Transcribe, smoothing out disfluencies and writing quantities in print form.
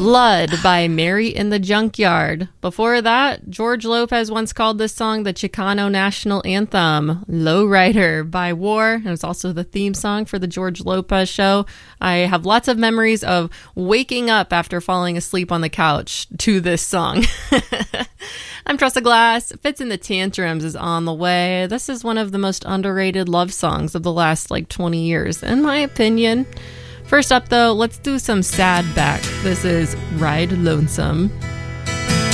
Blood by Mary in the Junkyard. Before that, George Lopez once called this song the Chicano national anthem. Lowrider by War. It was also the theme song for the George Lopez show. I have lots of memories of waking up after falling asleep on the couch to this song. I'm Tressa Glass. Fits in the Tantrums is on the way. This is one of the most underrated love songs of the last 20 years, in my opinion. First up, though, let's do some sad back. This is Ride Lonesome.